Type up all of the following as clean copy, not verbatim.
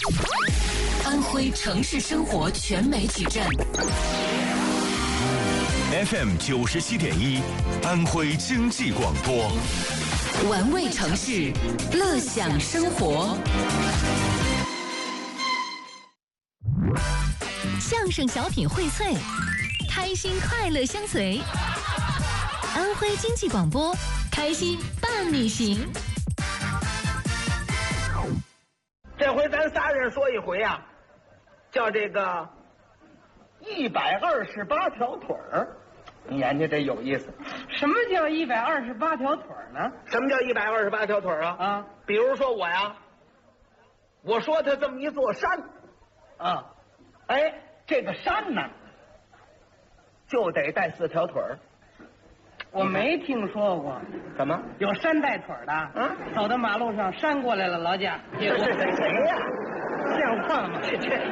安徽城市生活全媒体站 FM 97.1，安徽经济广播， 玩味城市，乐享生活。 相声小品荟萃，开心快乐相随。安徽经济广播，开心伴你行。 这回咱仨人说一回啊，叫这个128条腿儿。你研究这有意思。 什么叫128条腿儿呢？ 什么叫128条腿儿啊？ 啊， 比如说我呀，我说它这么一座山，啊，哎，这个山呢，就得带4条腿儿。 我没听说过。 怎么有山带腿儿的？ 啊， 走到马路上山过来了，劳驾， 这谁呀？ 像话吗？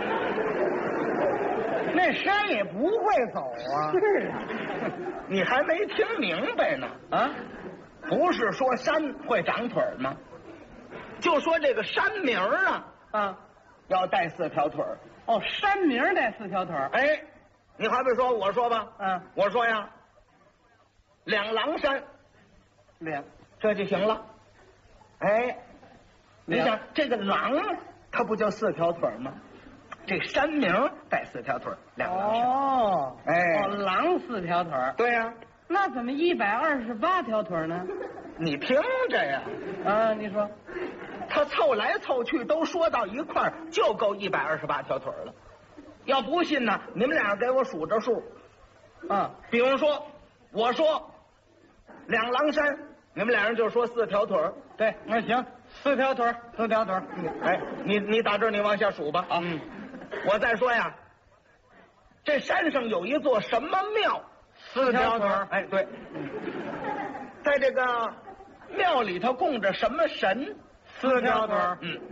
那山也不会走啊。 是啊，你还没听明白呢啊！不是说山会长腿儿吗？就说这个山名啊，要带4条腿儿。 哦，山名带4条腿儿。 哎，你好比说，我说吧，我说呀，两狼山，这就行了。哎，你想这个狼，它不就4条腿吗？这山名带4条腿，两狼山。 哦， 哎， 狼4条腿。 对呀， 那怎么128条腿呢？ 你听着呀， 啊，你说， 他凑来凑去都说到一块儿，就够128条腿了。要不信呢，你们俩给我数着数。比如说，我说两狼山，你们俩人就说4条腿。 对，那行，4条腿，4条腿。 哎，你打这儿你往下数吧。啊，我再说呀，这山上有一座什么庙 ，4条腿。 哎，对，在这个庙里头供着什么神 ，4条腿。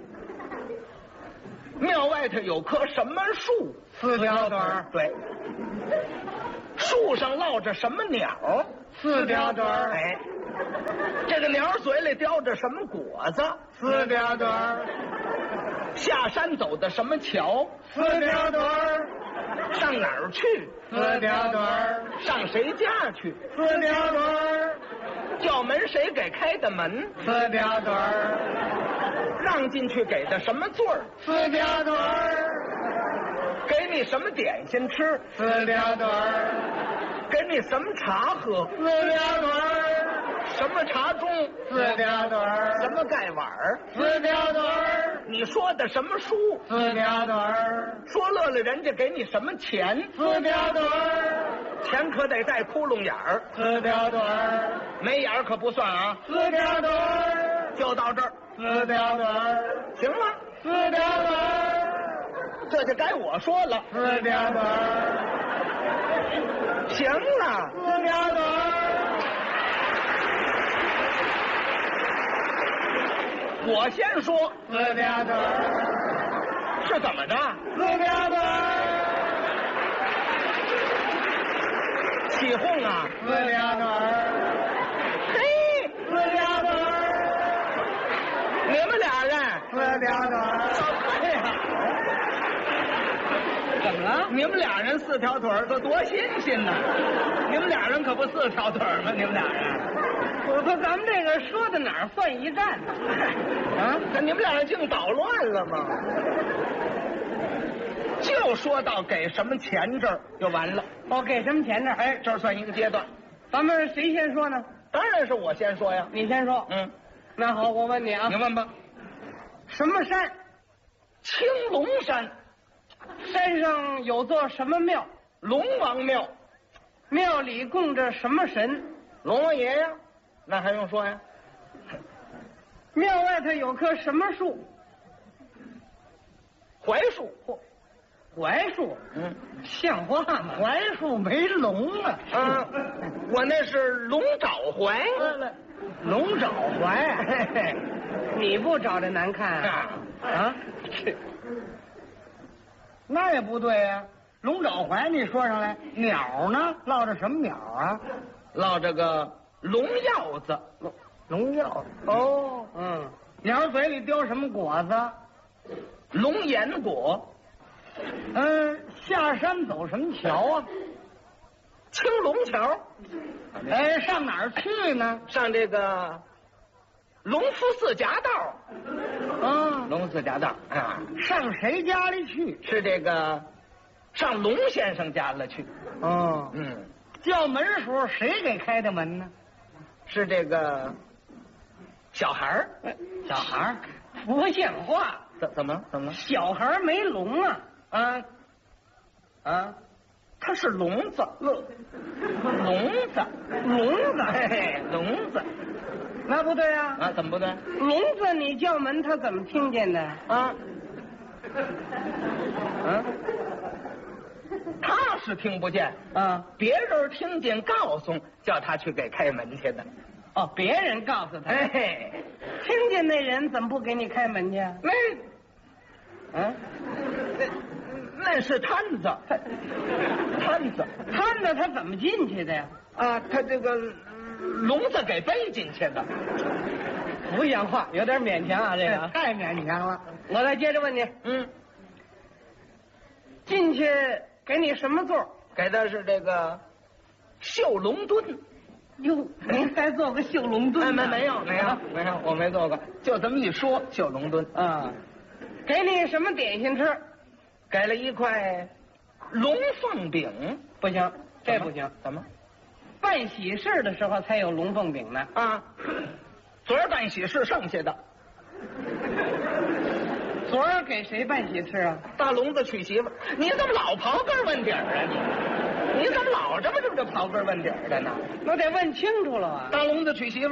庙外头有棵什么树 ，4条腿。 对，树上落着什么鸟 ，4条腿。 哎，这个鸟嘴里叼着什么果子 ，4条腿。 下山走的什么桥 ，4条腿。 上哪儿去 ，4条腿。 上谁家去 ，4条腿。 叫门谁给开的门 ，4条腿。 让进去给的什么罪儿 ，4条腿。 给你什么点心吃 ，4条腿。 给你什么茶喝 ，4条腿。 什么茶盅 ，4条腿。 什么盖碗 ，4条腿。 你说的什么书 ，4条腿。 说乐了人家给你什么钱 ，4条腿。 钱可得带窟窿眼儿 ，4条腿。 没眼儿可不算啊 ，4条腿。 就到这儿 ，4条腿。 行了 ，4条腿。 这就该我说了 ，4条腿。 行了 ，4条腿。 我先说 4条腿。 是怎么着 4条腿。 起哄啊 4条腿。 嘿 4条腿。 你们俩人 4条腿。 哎呀， 怎么了？ 你们俩人4条腿这多新鲜呢！你们俩人可不4条腿吗？你们俩人， 我说咱们这个说到哪儿算一站呢？ 这你们俩人净捣乱了吗？就说到给什么钱这儿就完了。 哦，给什么钱这儿？ 哎，这儿算一个阶段。 咱们谁先说呢？ 当然是我先说呀。 你先说。那好，我问你啊。 你问吧。 什么山？ 青龙山。 山上有座什么庙？ 龙王庙。 庙里供着什么神？ 龙王爷呀。那还用说呀？ 庙外头有棵什么树？ 槐树。 槐树。像话吗？槐树没龙啊。 我那是龙爪槐。 龙爪槐。你不找这难看啊？那也不对呀。龙爪槐你说上来，鸟呢？落着什么鸟啊？ 落着个龙鹞子。 龙鹞。哦，鸟嘴里叼什么果子？ 龙岩果。 下山走什么桥啊？ 青龙桥。 上哪儿去呢？ 上这个隆福寺夹道。隆福寺夹道啊。 上谁家里去？ 是这个上龙先生家了去。叫门时候谁给开的门呢？ 是这个小孩儿。 小孩儿不像话。 怎么了？ 小孩没聋啊？ 他是聋子。聋子。聋子。 那不对啊！ 怎么不对？ 聋子你叫门他怎么听见的？ 他是听不见别人听见告诉叫他去给开门去的。 别人告诉他。听见那人怎么不给你开门去？ 那是摊子。摊子他怎么进去的呀？ 他这个聋子给背进去的。 不像话，有点勉强啊，这个太勉强了。我再接着问你，进去给你什么座？ 给的是这个绣龙墩。 哟，您还做个绣龙墩？ 没有，我没做过，就这么一说，绣龙墩。 给你什么点心吃？ 给了一块龙凤饼。 不行，这不行。 怎么？ 办喜事的时候才有龙凤饼呢。 昨儿办喜事剩下的。 昨儿给谁办喜事啊？ 大聋子娶媳妇。你怎么老刨根问底儿啊你怎么老这么刨根问底儿的呢？ 我得问清楚了啊。 大聋子娶媳妇。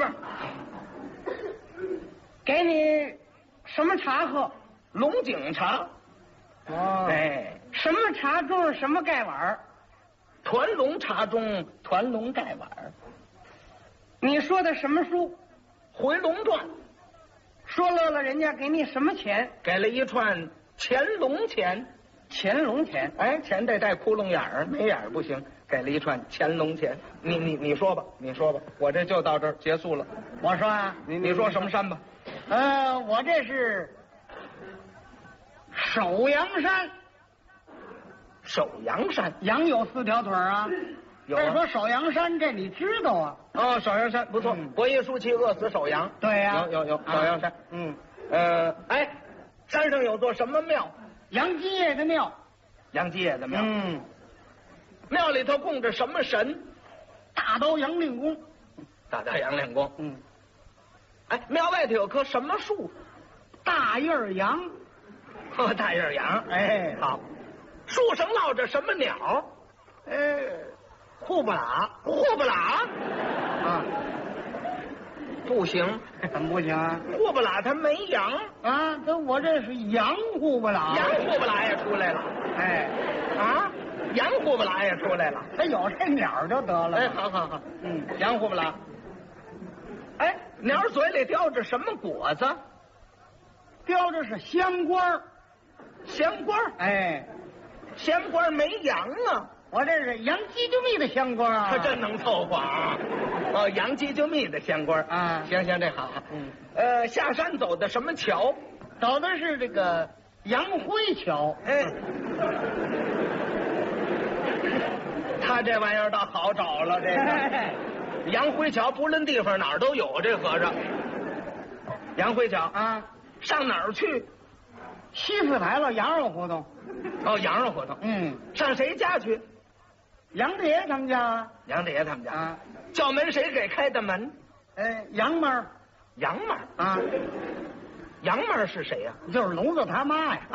给你什么茶喝？ 龙井茶。 什么茶盅什么盖碗？ 团龙茶盅，团龙盖碗。 你说的什么书？ 回龙传。 说乐了人家给你什么钱？ 给了一串乾隆钱。 乾隆钱？ 钱得带窟窿眼儿，没眼儿不行。给了一串乾隆钱。你说吧，我这就到这儿结束了。 我说啊， 你说什么山吧？ 我这是首阳山。 首阳山， 羊有4条腿啊。 有。 再说首阳山，这你知道啊？ 首阳山不错。伯夷叔齐饿死首阳。 对呀。 有首阳山。山上有座什么庙？ 杨继业的庙。 杨继业的庙。庙里头供着什么神？ 大刀杨令公。 大刀杨令公。庙外头有棵什么树？ 大叶杨。 大叶杨。好。树上落着什么鸟？ 户不拉。 不行。 怎么不行啊？ 户不拉它没羊啊！我这是羊户不拉。 羊户不拉也出来了。羊户不拉也出来了。 它有这鸟就得了。 好。羊户不拉。鸟嘴里叼着什么果子？ 叼着是香瓜。 香瓜。香瓜没羊啊！ 我这是洋鸡就蜜的香瓜啊！ 他真能凑合啊！洋鸡就蜜的香瓜啊！行，这好。下山走的什么桥？ 走的是这个杨辉桥。 他这玩意儿倒好找了，这个杨辉桥不论地方哪儿都有，这和尚。杨辉桥上哪儿去？ 西四牌楼羊肉胡同。 羊肉胡同。上谁家去？ 杨大爷他们家。 杨大爷他们家。叫门谁给开的门？ 杨妹。 杨妹。杨妹是谁呀？ 就是聋子他妈呀。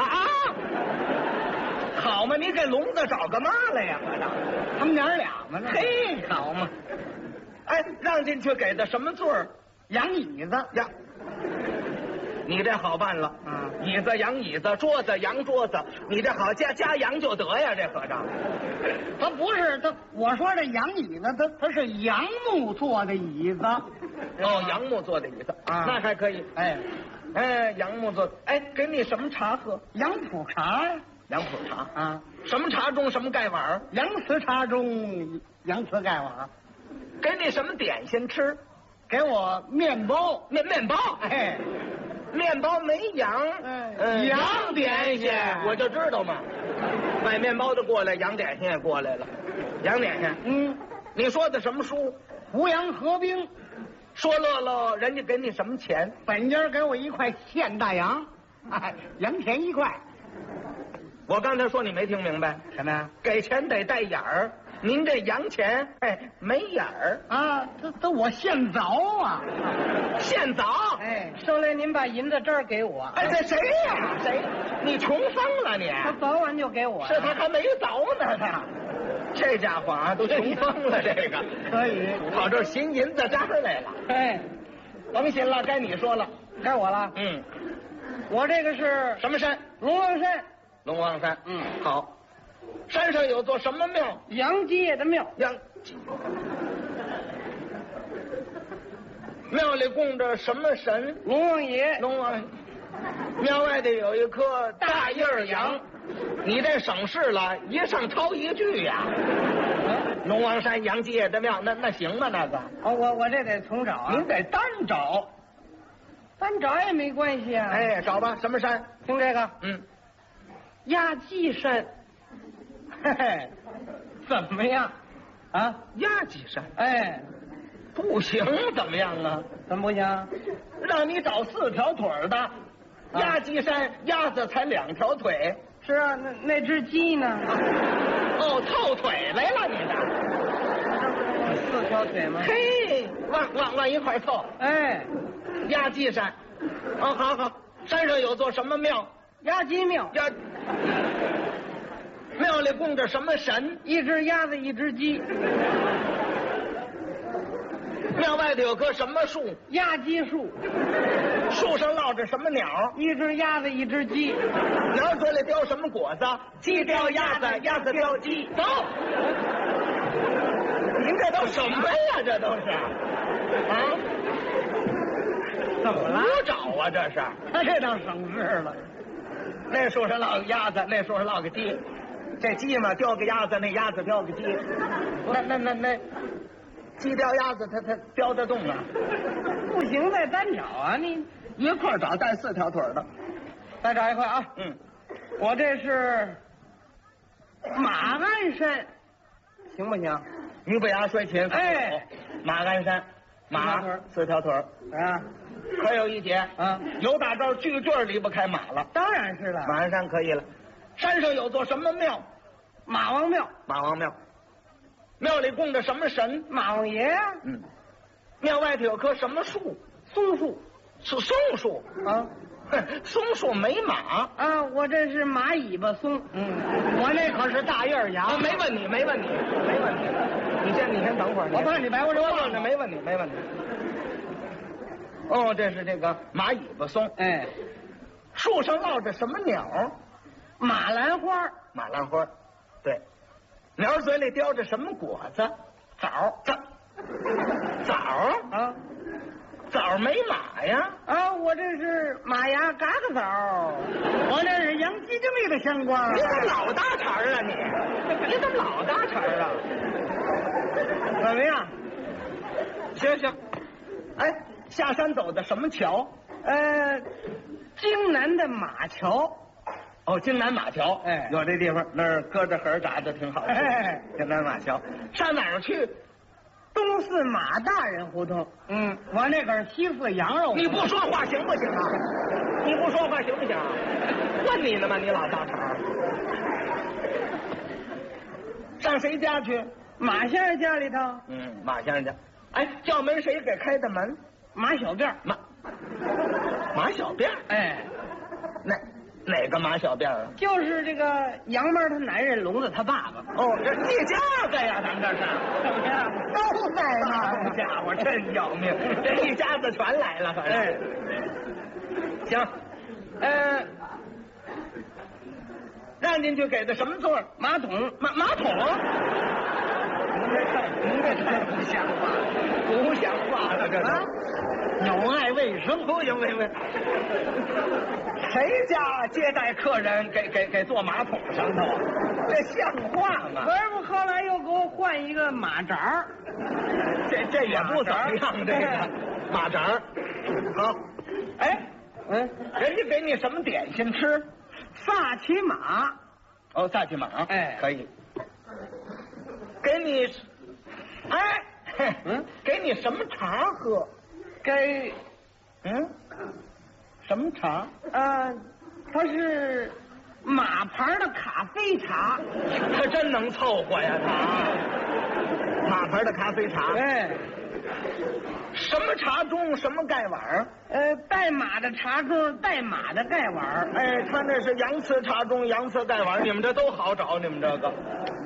好嘛，你给聋子找个妈来呀，和尚。 他们娘俩嘛。 嘿，好嘛。让进去给的什么座儿？ 洋椅子呀。你这好办了。椅子洋椅子，桌子洋桌子，你这好加洋就得呀，这和尚。 他不是他，我说这洋椅子，它是杨木做的椅子。 杨木做的椅子那还可以。杨木做的。给你什么茶喝？ 杨浦茶呀。 杨浦茶什么茶盅什么盖碗？ 洋瓷茶盅，洋瓷盖碗。 给你什么点心吃？ 给我面包。 面包。 面包没洋，洋点心，我就知道嘛。卖面包的过来，洋点心也过来了，洋点心。你说的什么书？ 胡杨合兵。 说乐乐，人家给你什么钱？ 本家给我1块现大洋，洋钱1块。 我刚才说你没听明白什么呀？ 给钱得带眼儿，您这洋钱没眼儿啊！这我现凿啊， 现凿。 收来您把银子这儿给我。 这谁呀？谁？你穷疯了你？ 他凿完就给我。 是他还没凿呢，他。这家伙啊，都穷疯了，这个可以跑这儿寻银子渣来了。甭寻了，该你说了， 该我了。我这个是什么山？ 龙王山。 龙王山。好。山上有座什么庙？ 杨街的庙。 庙里供着什么神？ 龙王爷。 龙王。庙外头有一棵大叶杨。你这省事了，一上抄一句呀。龙王山杨继业的庙，那行吗？那个我这得重找啊。 您得单找， 单找也没关系啊。 找吧，什么山？ 听这个，压髻山。怎么样？啊， 压髻山。不行，怎么样啊？ 怎么不行？ 让你找4条腿的，压髻山鸭子才2条腿。 是啊，那只鸡呢？ 凑腿来了，你的4条腿吗？ 嘿，往一块凑。压髻山。好，山上有座什么庙？ 压髻庙。 庙里供着什么神？ 一只鸭子，一只鸡。 庙外头有棵什么树？ 压髻树。 树上落着什么鸟？ 一只鸭子，一只鸡。 鸟嘴里叼什么果子？鸡叼鸭子，鸭子叼鸡。走！您这都什么呀？这都是怎么了？ 胡找啊！这是他这倒省事了。 那树上落个鸭子，那树上落个鸡。这鸡嘛叼个鸭子，那鸭子叼个鸡。那鸡叼鸭子，它叼得动啊？ 不行，再单找啊！你一块找，带4条腿的， 再找一块啊！我这是马鞍山，行不行？ 鱼不牙摔琴。马鞍山，马4条腿啊。 可有一节有打这句句离不开马了。 当然是了， 马鞍山可以了。山上有座什么庙？ 马王庙。 马王庙。庙里供着什么神？ 马王爷啊。 庙外头有棵什么树？ 松树。 是松树啊。 松树没马啊，我这是马尾巴松。我那可是大叶杨。 没问你。你先等会儿。 我怕你白我这忘了。 没问题。这是这个马尾巴松。树上落着什么鸟？ 马兰花。 马兰花，对。鸟嘴里叼着什么果子？枣啊。枣没马呀？ 啊，我这是马牙嘎嘎枣。我这是洋鸡精力的香瓜。 你怎么老搭茬啊你怎么老搭茬啊？ 怎么样？ 行。下山走的什么桥？ 京南的马桥。 京南马桥。有这地方，那儿搁着盒炸的挺好吃。京南马桥。上哪儿去？ 东四马大人胡同。我那可是西四羊肉。 你不说话行不行啊？你不说话行不行？问你呢吗？你老搭茬。上谁家去？ 马先生家里头。 马先生家。叫门谁给开的门？ 马小辫。 马小辫。哪个马小辫啊？ 就是这个杨妈他男人，聋子他爸爸。 这一家子呀，咱们这是怎么样？都在那。 好家伙，真要命！这一家子全来了，反正。行，让进去给的什么座？ 马桶。 马桶。您这太不像话了，不像话了，这有碍卫生。 不行。谁家接待客人给坐马桶上头？这像话吗？ 不，后来又给我换一个马扎儿。 这也不怎么样，这个马扎儿。好， 人家给你什么点心吃？ 萨其马。 哦，萨其马， 哎， 可以。给你，给你什么茶喝？ 给， 什么茶？ 它是马牌的咖啡茶。 他真能凑合呀，他。马牌的咖啡茶。 哎， 什么茶盅？什么盖碗？ 带马的茶盅，带马的盖碗。 哎，他那是洋瓷茶盅、洋瓷盖碗，你们这都好找，你们这个。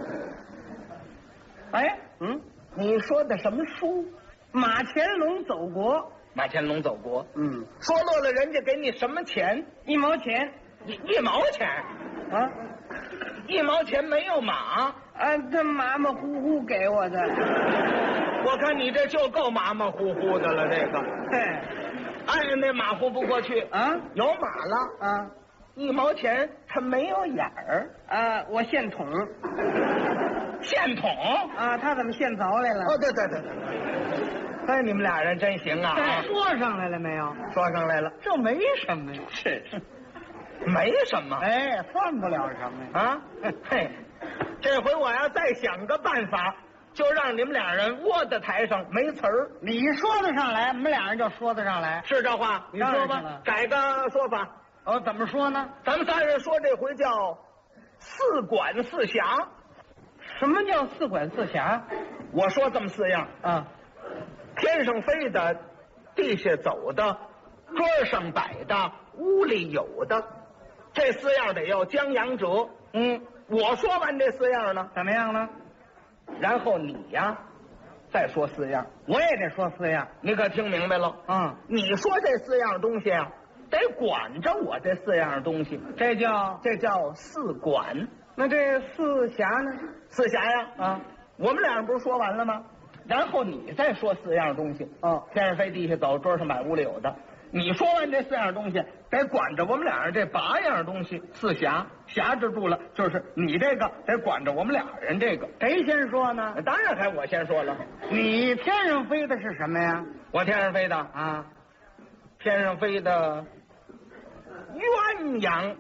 哎， 你说的什么书？ 马乾隆走国。 马乾隆走国。说落了，人家给你什么钱 ？1毛钱。 1毛钱？ 啊 ？1毛钱没有马？ 这马马虎虎给我的。 我看你这就够马马虎虎的了，这个。 对。 那马虎不过去啊！ 有马了，1毛钱它没有眼儿我现捅。 现捅他怎么现凿来了？ 哦，对。哎，你们俩人真行啊！ 说上来了没有？ 说上来了， 这没什么呀。 是，没什么。 算不了什么啊！嘿，这回我要再想个办法，就让你们俩人窝在台上没词儿。 你说得上来，我们俩人就说得上来。 是这话？ 你说吧， 改个说法。 怎么说呢？ 咱们仨人说这回叫四管四辖。 什么叫四管四辖？ 我说这么4样啊。 天上飞的，地下走的，桌上摆的，屋里有的，这4样得要将阳折。我说完这4样呢， 怎么样呢？ 然后你呀，再说4样， 我也得说4样。 你可听明白了？你说这4样东西啊，得管着我这4样东西，这叫四管。 那这四辖呢 ？4辖呀，我们俩人不是说完了吗？然后你再说4样东西。天上飞，地下走，桌上摆，屋里有的。你说完这4样东西，得管着我们俩人这8样东西，4辖，辖制住了，就是你这个得管着我们俩人这个。 谁先说呢？ 当然还我先说了。 你天上飞的是什么呀？ 我天上飞的天上飞的鸳鸯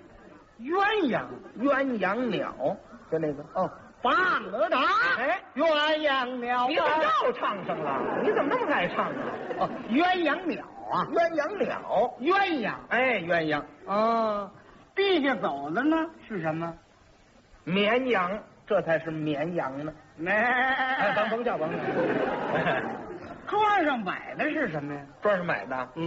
鸟，就那个放了它！鸳鸯鸟， 你怎么又唱上了？你怎么那么爱唱啊？ 鸳鸯鸟啊， 鸳鸯鸟， 鸳鸯， 鸳鸯地下走的呢是什么？ 绵羊，这才是绵羊呢。甭叫。 桌上摆的是什么呀？ 桌上摆的，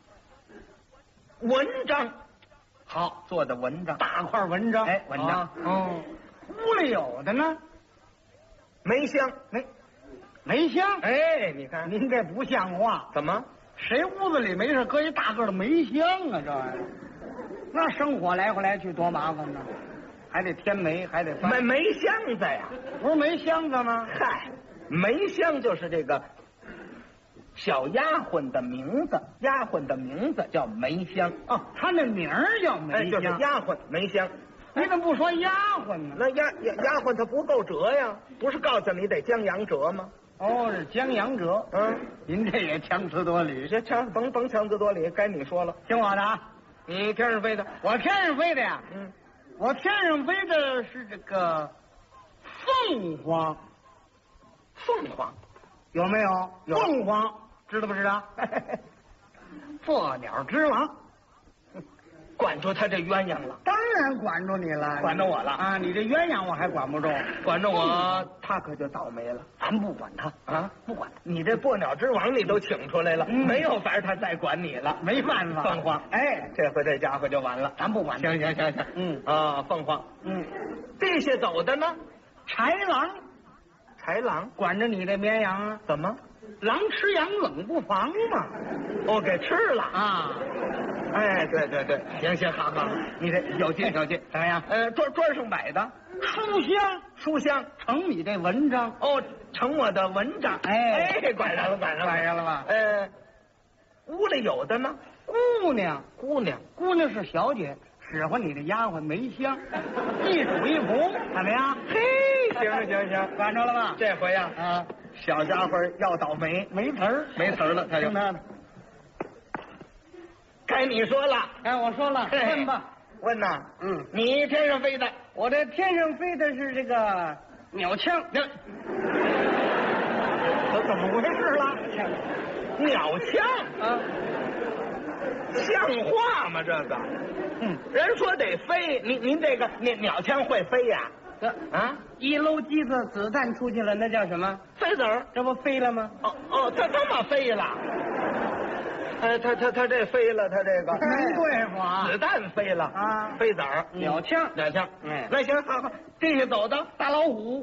文章，好做的文章， 大块文章， 文章。 屋里有的呢？ 梅香， 梅香。 你看您这不像话。 怎么？ 谁屋子里没事搁一大个的梅香啊？这玩意儿，那生火来回来去多麻烦呢，还得添煤，还得翻。 梅香子呀？ 不是梅香子吗？ 嗨，梅香就是这个小丫鬟的名字，丫鬟的名字叫梅香。 她那名儿叫梅香， 就是丫鬟梅香。 你怎么不说丫鬟呢？ 那丫鬟她不够折呀，不是告诉你得将阳折吗？ 是将阳折。您这也强词夺理。 这甭强词夺理，该你说了。 听我的啊， 你天上飞的， 我天上飞的呀。我天上飞的是这个凤凰。 凤凰有没有？ 有。 凤凰知道不知道？破鸟之王。 管住他这鸳鸯了， 当然管住你了， 管着我了啊！你这鸳鸯我还管不住， 管着我，他可就倒霉了。 咱不管他啊，不管他。你这破鸟之王你都请出来了，没有法他再管你了， 没办法。 凤凰，这回这家伙就完了， 咱不管他。 行。凤凰，地下走的呢？豺狼管着你这绵羊啊？ 怎么？ 狼吃羊冷不防嘛？ 给吃了啊！对，行，好，你这有劲，怎么样？桌上摆的书箱， 成你这文章成我的文章。管上了吧？屋里有的呢？ 姑娘是小姐，使唤你的丫鬟梅香，一主一仆，怎么样？ 行， 管着了吧？ 这回啊，小家伙要倒霉， 没词儿了， 他就。 听他的。 给该你说了。 哎，我说了，问吧。 问呐， 你天上飞的， 我这天上飞的是这个鸟枪。 这怎么回事了？鸟枪啊， 像话吗？这个，人说得飞，您这个鸟枪会飞呀？ 一搂机子子弹出去了，那叫什么？ 飞子儿， 这不飞了吗？ 哦，它这么飞了。他这飞了，他这个没对付啊！ 子弹飞了啊，飞子儿， 鸟枪， 那行，好，地下走的大老虎，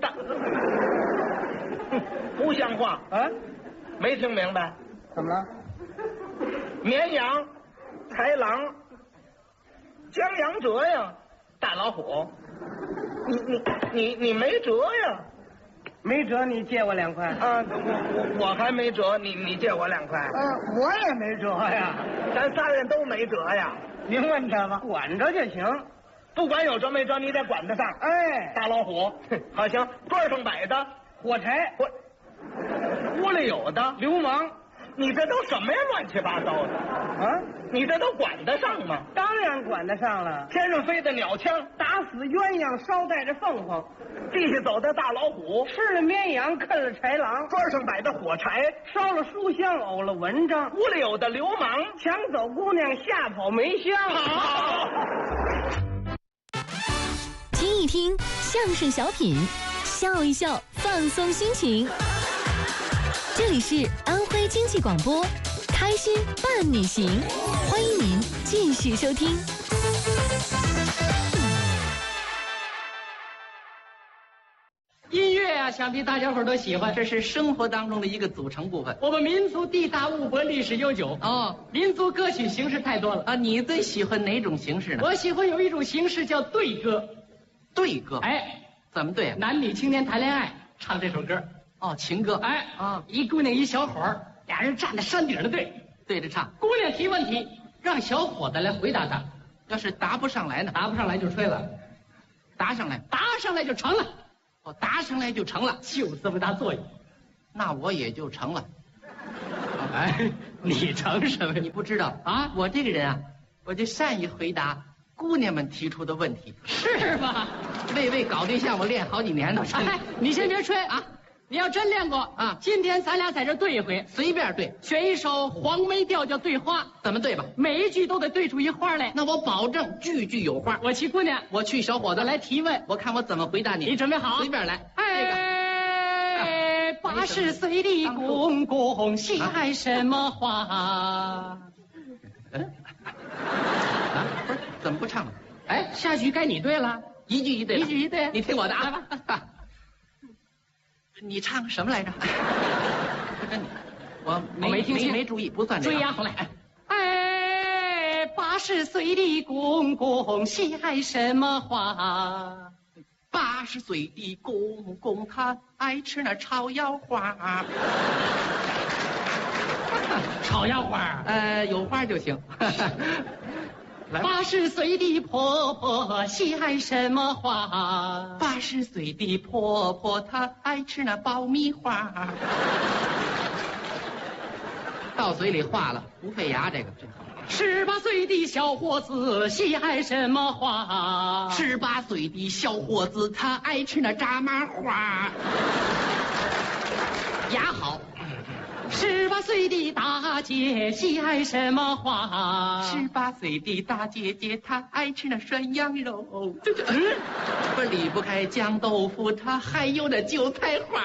不像话啊！没听明白？ 怎么了？ 绵羊、豺狼、江洋折呀，大老虎，你没辙呀？ 没辙，你借我2块啊！我还没辙，你借我2块。 我也没辙呀， 咱仨人都没辙呀。 您问他吧，管着就行， 不管有辙没辙，你得管得上。 哎， 大老虎，好行，桌上摆的火柴， 屋里有的流氓， 你这都什么呀？乱七八糟的啊！你这都管得上吗？ 当然管得上了。 天上飞的鸟枪， 打死鸳鸯，捎带着凤凰； 地下走的大老虎， 吃了绵羊，啃了豺狼； 桌上摆的火柴， 烧了书香，呕了文章； 屋里有的流氓， 抢走姑娘，吓跑梅香。 好， 听一听相声小品，笑一笑，放松心情。这里是安徽经济广播，开心伴你行，欢迎您继续收听。 音乐啊，想必大家伙都喜欢，这是生活当中的一个组成部分。我们民族地大物博，历史悠久哦，民族歌曲形式太多了啊。你最喜欢哪种形式呢？我喜欢有一种形式叫对歌。对歌？哎，怎么对啊？男女青年谈恋爱，唱这首歌。哦，情歌。哎啊，一姑娘一小伙儿，俩人站在山顶上对着唱。姑娘提问题，让小伙子来回答她。要是答不上来呢？答不上来就吹了。答上来就成了。我答上来就成了，就这么大作用，那我也就成了。哎，你成什么？你不知道啊？我这个人啊，我就善于回答姑娘们提出的问题，是吗？为搞对象，我练好几年呢。哎，你先别吹啊！你要真练过啊，今天咱俩在这对一回，随便对，选一首黄梅调叫对花，怎么对吧？每一句都得对出一花来。那我保证句句有花。我去姑娘，我去小伙子来提问，我看我怎么回答你。你准备好？随便来。哎，80岁的公公喜爱什么花？不是，怎么不唱了？哎，下句该你对了，一句一对，一句一对。你听我的啊，来吧。你唱什么来着？我没听清，没注意，不算追呀。来，哎，80岁的公公喜爱什么花？80岁的公公他爱吃那炒腰花。炒腰花？有花就行。80岁的婆婆喜爱什么花？80岁的婆婆她爱吃那爆米花。到嘴里化了，不费牙，这个真好。18岁的小伙子喜爱什么花？18岁的小伙子他爱吃那炸麻花。牙好。18岁的大姐喜爱什么花？18岁的大姐姐她爱吃那涮羊肉。不离不开酱豆腐，她还有那韭菜花。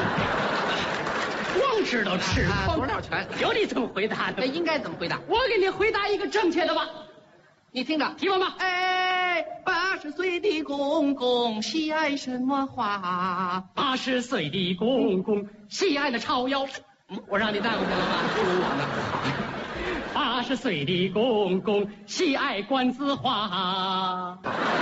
光知道吃，头料全。有你这么回答的？应该怎么回答？我给你回答一个正确的吧。你听着，提问吧。哎，80岁的公公喜爱什么花？80岁的公公喜爱那炒腰。我让你带过去了吧？不如我呢。80岁的公公喜爱栾子花。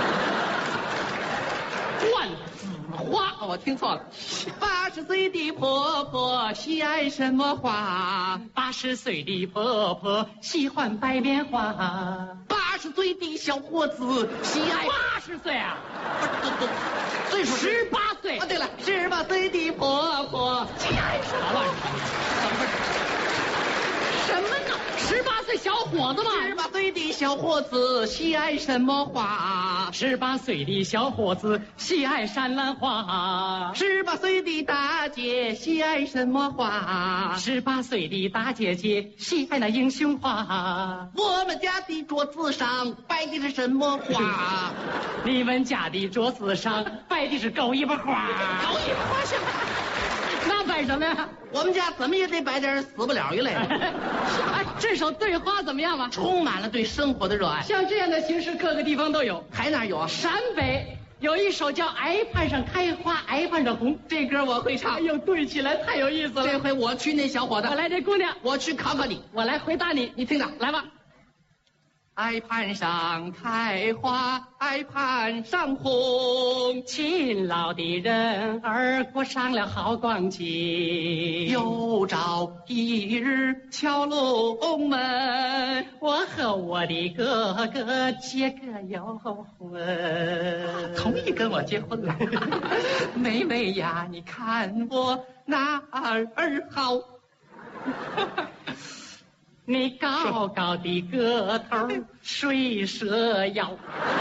栾子花，我听错了。80岁的婆婆喜爱什么花？80岁的婆婆喜欢白莲花。80岁的小伙子喜爱80岁啊？岁数18岁啊！对了，18岁的婆婆喜爱什么？什么呢？18岁。 岁小伙子嘛。 18岁的小伙子喜爱什么花 ？18岁的小伙子喜爱山兰花。 18岁的大姐喜爱什么花 ？18岁的大姐姐喜爱那英雄花。 我们家的桌子上摆的是什么花？ 你们家的桌子上摆的是狗尾巴花。 狗尾巴花是？ 那摆什么呀？ 我们家怎么也得摆点死不了一类的。 哎，这首对花怎么样嘛？ 充满了对生活的热爱。 像这样的形式，各个地方都有。 还哪有啊？ 陕北有一首叫《崖畔上开花崖畔上红》，这歌我会唱。哎呦，对起来太有意思了。 这回我去那小伙子， 我来这姑娘， 我去考考你， 我来回答你， 你听着， 来吧。 崖畔上开花，崖畔上红， 勤劳的人儿过上了好光景。 有朝一日敲龙门， 我和我的哥哥结个有婚。 同意跟我结婚了。妹妹呀，你看我哪儿好？ 你高高的个头，水蛇腰。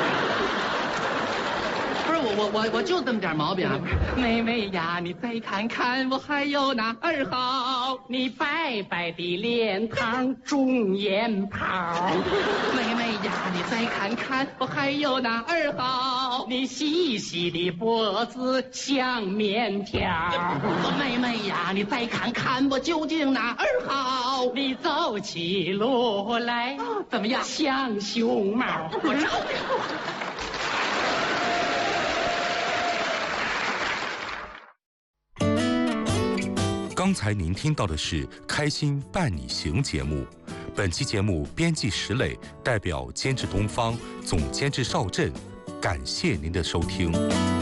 不是我就这么点毛病啊！ 妹妹呀，你再看看我还有哪儿好？你白白的脸庞，中眼泡。 妹妹呀，你再看看我还有哪儿好？ 你细细的脖子像面条。 妹妹呀，你再看看我究竟哪儿好？ 你走起路来怎么样？ 像熊猫。 我招你！ 刚才您听到的是《开心伴你行》节目，本期节目编辑石磊，代表监制东方，总监制邵震，感谢您的收听。